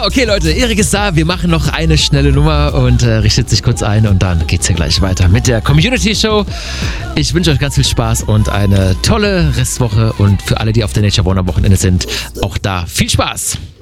okay Leute, Erik ist da. Wir machen noch eine schnelle Nummer und richtet sich kurz ein und dann geht's hier gleich weiter mit der Community Show. Ich wünsche euch ganz viel Spaß und eine tolle Restwoche und für alle, die auf der Nature One am Wochenende sind, auch da viel Spaß.